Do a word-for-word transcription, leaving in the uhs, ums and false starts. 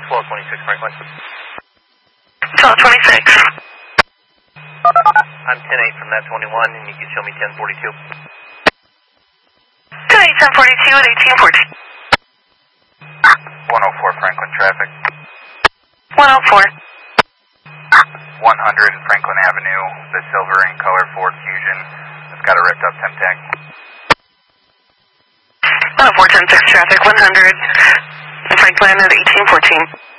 twelve twenty-six Franklin. twelve twenty-six. I'm ten eight from that twenty-one, and you can show me ten forty-two. ten eight, ten forty-two at eighteen fourteen. one oh four Franklin traffic. one oh four. one hundred Franklin Avenue, the silver in color Ford Fusion. It's got a ripped up temp tag. one oh four ten six traffic, one hundred Franklin at eighteen fourteen.